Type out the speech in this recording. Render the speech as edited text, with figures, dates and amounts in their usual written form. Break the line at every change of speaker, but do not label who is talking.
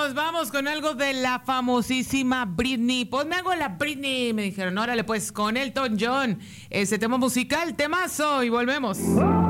Vamos con algo de la famosísima Britney. Ponme algo de la Britney. Me dijeron, órale, pues con Elton John. Ese tema musical, temazo. Y volvemos.